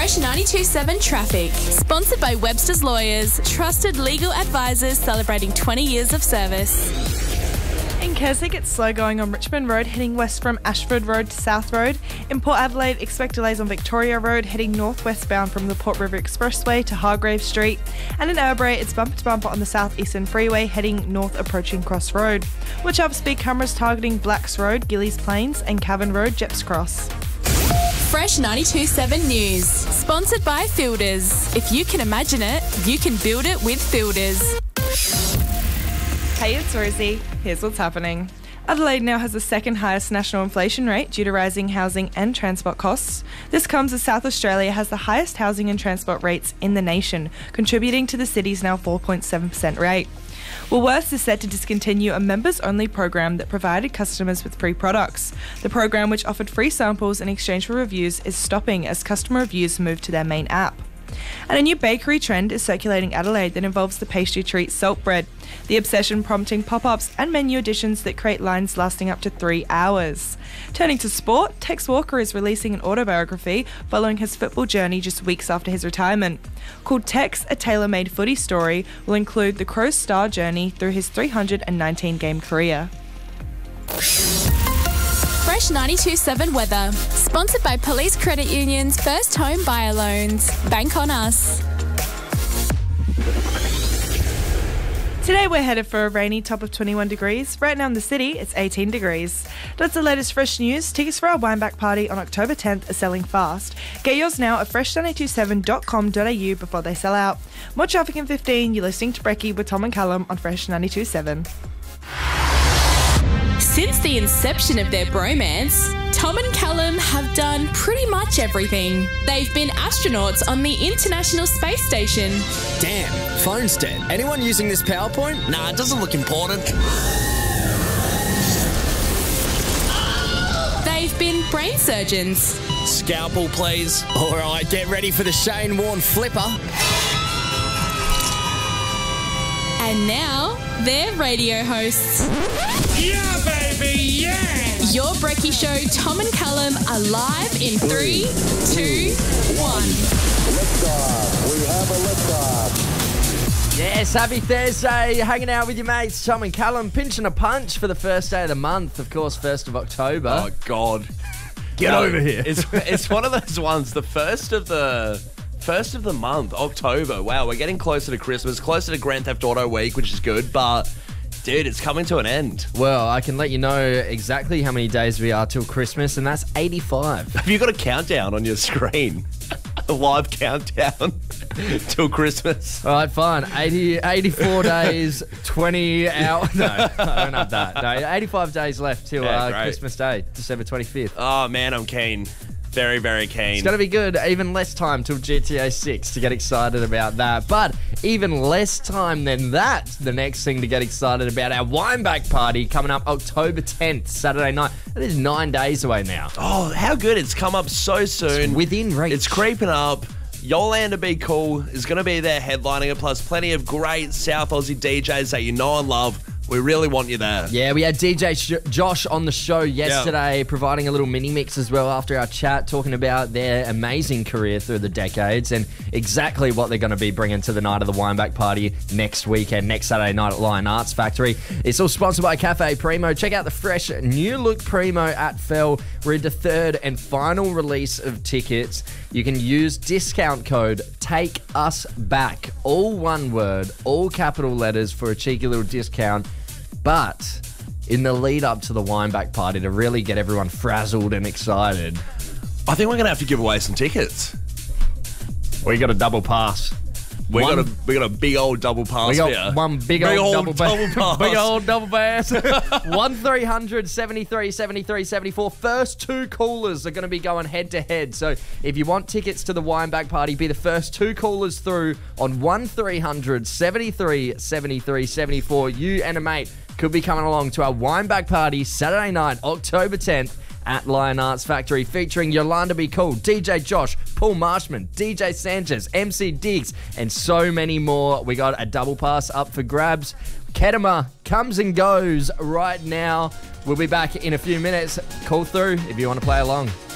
Fresh 92.7 Traffic. Sponsored by Webster's Lawyers, trusted legal advisors celebrating 20 years of service. In Keswick, it's slow going on Richmond Road, heading west from Ashford Road to South Road. In Port Adelaide, expect delays on Victoria Road, heading northwestbound from the Port River Expressway to Hargrave Street. And in Albury, it's bumper to bumper on the South Eastern Freeway, heading north approaching Cross Road. Watch out for speed cameras targeting Blacks Road, Gillies Plains and Cavan Road, Jeps Cross. Fresh 92.7 News. Sponsored by Fielders. If you can imagine it, you can build it with Fielders. Hey, it's Rosie. Here's what's happening. Adelaide now has the second highest national inflation rate due to rising housing and transport costs. This comes as South Australia has the highest housing and transport rates in the nation, contributing to the city's now 4.7% rate. Woolworths is set to discontinue a members-only program that provided customers with free products. The program, which offered free samples in exchange for reviews, is stopping as customer reviews move to their main app. And a new bakery trend is circulating Adelaide that involves the pastry treat salt bread. The obsession prompting pop-ups and menu additions that create lines lasting up to 3 hours. Turning to sport, Tex Walker is releasing an autobiography following his football journey just weeks after his retirement. Called Tex, A Tailor-Made Footy Story, will include the Crows' star journey through his 319-game career. Fresh 92.7 Weather. Sponsored by Police Credit Union's First Home Buyer Loans. Bank on us. Today we're headed for a rainy top of 21 degrees. Right now in the city, it's 18 degrees. That's the latest fresh news. Tickets for our Wineback party on October 10th are selling fast. Get yours now at fresh927.com.au before they sell out. More traffic in 15. You're listening to Brekkie with Tom and Callum on Fresh 92.7. Since the inception of their bromance, Tom and Callum have done pretty much everything. They've been astronauts on the International Space Station. Damn, phone's dead. Anyone using this PowerPoint? Nah, it doesn't look important. They've been brain surgeons. Scalpel, please. All right, get ready for the Shane Warne flipper. And now, they're radio hosts. Yeah, baby, yeah! Your Brekkie Show, Tom and Callum, are live in 3, 2, 1. Liftoff. We have a liftoff. Yes, happy Thursday. Hanging out with your mates, Tom and Callum, pinching a punch for the first day of the month, of course, 1st of October. Oh, God. Get over here. It's one of those ones, the first of the month, October. Wow, we're getting closer to Christmas, closer to Grand Theft Auto week, which is good, but dude, it's coming to an end. Well, I can let you know exactly how many days we are till Christmas, and that's 85. Have you got a countdown on your screen? A live countdown till Christmas? All right, fine. 84 days, 20 hours. No, I don't have that. No, 85 days left till Christmas Day, December 25th. Oh, man, I'm keen. Very, very keen. It's going to be good. Even less time till GTA 6 to get excited about that. But even less time than that, the next thing to get excited about, our Wineback party coming up October 10th, Saturday night. That is 9 days away now. Oh, how good. It's come up so soon. It's within reach. It's creeping up. Yolanda Be Cool is going to be there headlining it, plus plenty of great South Aussie DJs that you know and love. We really want you there. Yeah, we had DJ Josh on the show yesterday, providing a little mini mix as well after our chat, talking about their amazing career through the decades and exactly what they're going to be bringing to the night of the Wineback party next weekend, next Saturday night at Lion Arts Factory. It's all sponsored by Cafe Primo. Check out the fresh new look Primo at Fell. We're in the third and final release of tickets. You can use discount code TAKEUSBACK, all one word, all capital letters for a cheeky little discount. But in the lead up to the Wineback party, to really get everyone frazzled and excited, I think we're going to have to give away some tickets. We got a double pass. We got a big old double pass. We got here. one big old double pass. Big old double pass. 1300 73 73 74. First two callers are going to be going head to head. So if you want tickets to the Wineback party, be the first two callers through on 1300 73 73 74. You and a mate could be coming along to our Wineback party Saturday night, October 10th. At Lion Arts Factory, featuring Yolanda Be Cool, DJ Josh, Paul Marshman, DJ Sanchez, MC Diggs, and so many more. We got a double pass up for grabs. Kedema comes and goes right now. We'll be back in a few minutes. Call through if you want to play along.